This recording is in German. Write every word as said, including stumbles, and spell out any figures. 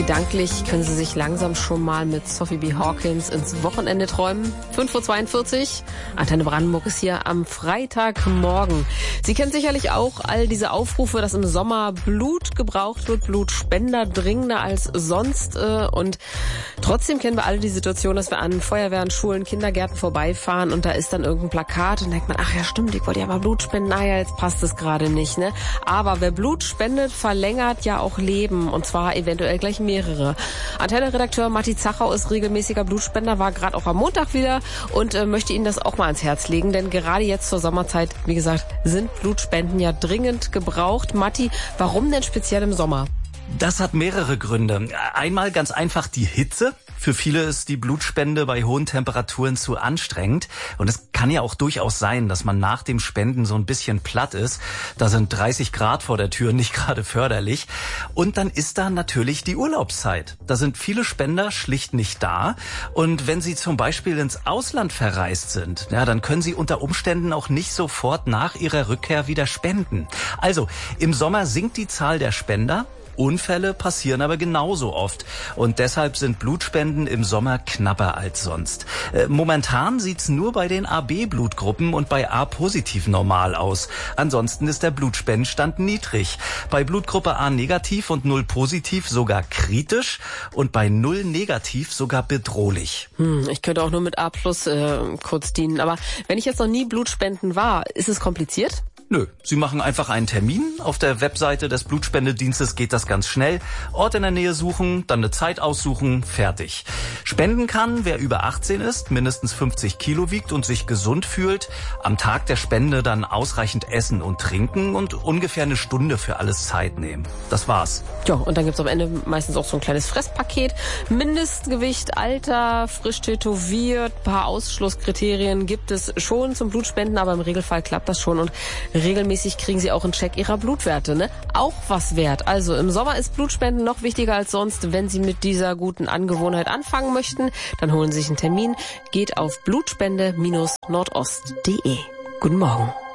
Gedanklich können Sie sich langsam schon mal mit Sophie B. Hawkins ins Wochenende träumen. fünf Uhr zweiundvierzig. Antenne Brandenburg ist hier am Freitagmorgen. Sie kennen sicherlich auch all diese Aufrufe, dass im Sommer Blut gebraucht wird, Blutspender dringender als sonst. Und trotzdem kennen wir alle die Situation, dass wir an Feuerwehren, Schulen, Kindergärten vorbeifahren und da ist dann irgendein Plakat und denkt man, ach ja stimmt, ich wollte ja mal Blut spenden. Naja, jetzt passt es gerade nicht, ne? Aber wer Blut spendet, verlängert ja auch Leben und zwar eventuell gleich mehrere. Antenne-Redakteur Matti Zachau ist regelmäßiger Blutspender, war gerade auch am Montag wieder und äh, möchte Ihnen das auch mal ans Herz legen, denn gerade jetzt zur Sommerzeit, wie gesagt, sind Blutspenden ja dringend gebraucht. Matti, warum denn speziell im Sommer? Das hat mehrere Gründe. Einmal ganz einfach die Hitze. Für viele ist die Blutspende bei hohen Temperaturen zu anstrengend. Und es kann ja auch durchaus sein, dass man nach dem Spenden so ein bisschen platt ist. Da sind dreißig Grad vor der Tür nicht gerade förderlich. Und dann ist da natürlich die Urlaubszeit. Da sind viele Spender schlicht nicht da. Und wenn sie zum Beispiel ins Ausland verreist sind, ja, dann können sie unter Umständen auch nicht sofort nach ihrer Rückkehr wieder spenden. Also im Sommer sinkt die Zahl der Spender. Unfälle passieren aber genauso oft und deshalb sind Blutspenden im Sommer knapper als sonst. Äh, momentan sieht's nur bei den A B-Blutgruppen und bei A-positiv normal aus. Ansonsten ist der Blutspendenstand niedrig. Bei Blutgruppe A negativ und null positiv sogar kritisch und bei null negativ sogar bedrohlich. Hm, ich könnte auch nur mit A plus äh, kurz dienen, aber wenn ich jetzt noch nie Blutspenden war, ist es kompliziert? Nö, Sie machen einfach einen Termin. Auf der Webseite des Blutspendedienstes geht das ganz schnell. Ort in der Nähe suchen, dann eine Zeit aussuchen, fertig. Spenden kann, wer über achtzehn ist, mindestens fünfzig Kilo wiegt und sich gesund fühlt. Am Tag der Spende dann ausreichend essen und trinken und ungefähr eine Stunde für alles Zeit nehmen. Das war's. Ja, und dann gibt's am Ende meistens auch so ein kleines Fresspaket. Mindestgewicht, Alter, frisch tätowiert, paar Ausschlusskriterien gibt es schon zum Blutspenden, aber im Regelfall klappt das schon und regelmäßig kriegen Sie auch einen Check Ihrer Blutwerte, ne? Auch was wert. Also im Sommer ist Blutspenden noch wichtiger als sonst. Wenn Sie mit dieser guten Angewohnheit anfangen möchten, dann holen Sie sich einen Termin. Geht auf blutspende Bindestrich nordost punkt de. Guten Morgen.